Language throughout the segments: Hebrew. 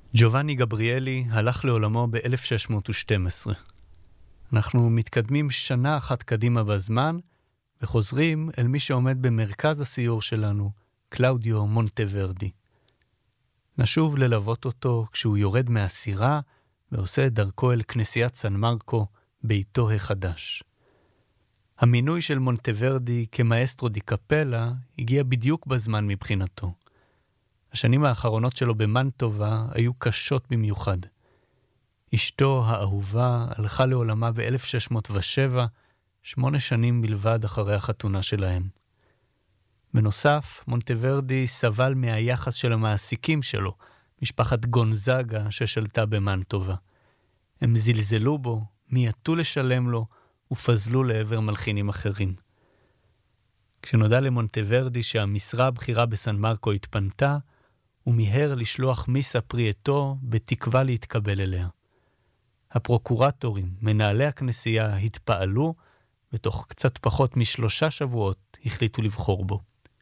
ג'ובאני גבריאלי הלך לעולמו ב-1612. אנחנו מתקדמים שנה אחת קדימה בזמן, וחוזרים אל מי שעומד במרכז הסיור שלנו, קלאודיו מונטוורדי. נשוב ללוות אותו כשהוא יורד מהסירה, ועושה את דרכו אל כנסיית סן מרקו, ביתו החדש. המינוי של מונטוורדי כמאסטרו די קפלה הגיע בדיוק בזמן מבחינתו. השנים האחרונות שלו במנטובה היו קשות במיוחד. אשתו האהובה הלכה לעולמה ב-1607, 8 שנים בלבד אחרי החתונה שלהם. בנוסף, מונטוורדי סבל מהיחס של המעסיקים שלו, משפחת גונזאגה ששלטה במנטובה. הם זלזלו בו, מייתו לשלם לו, ופזלו לעבר מלחינים אחרים. כשנודע למונטוורדי שהמשרה הבכירה בסן מרקו התפנתה, הוא מיהר לשלוח מיסה פריאטו בתקווה להתקבל אליה. הפרוקורטורים, מנהלי הכנסייה, התפעלו, ותוך קצת פחות מ3 שבועות החליטו לבחור בו.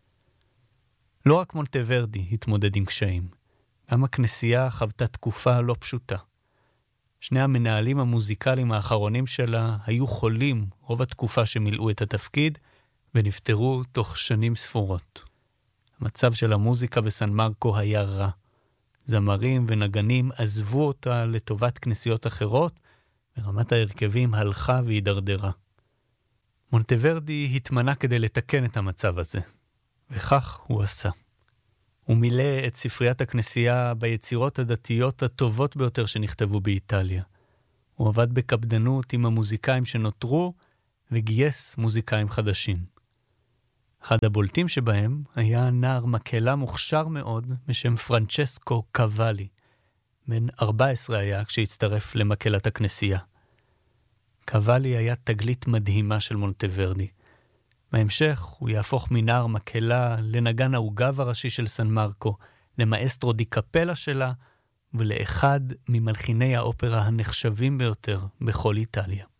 לא רק מונטוורדי התמודד עם קשיים, גם הכנסייה חוותה תקופה לא פשוטה. 2 המנהלים המוזיקליים האחרונים שלה היו חולים רוב התקופה שמילאו את התפקיד, ונפטרו תוך שנים ספורות. המצב של המוזיקה בסן מרקו היה רע. זמרים ונגנים עזבו אותה לטובת כנסיות אחרות, ורמת ההרכבים הלכה והידרדרה. מונטוורדי התמנה כדי לתקן את המצב הזה, וכך הוא עשה. הוא מילא את ספריית הכנסייה ביצירות הדתיות הטובות ביותר שנכתבו באיטליה. הוא עבד בקפדנות עם המוזיקאים שנותרו, וגייס מוזיקאים חדשים. אחד הבולטים שבהם היה נער מקהלה מוכשר מאוד בשם פרנצ'סקו קוואלי. בן 14 היה כשהצטרף למקהלת הכנסייה. קוואלי היה תגלית מדהימה של מונטוורדי. בהמשך הוא יהפוך מנער מקהלה לנגן העוגב הראשי של סן מרקו, למאסטרו די קפלה שלה, ולאחד ממלחיני האופרה הנחשבים ביותר בכל איטליה.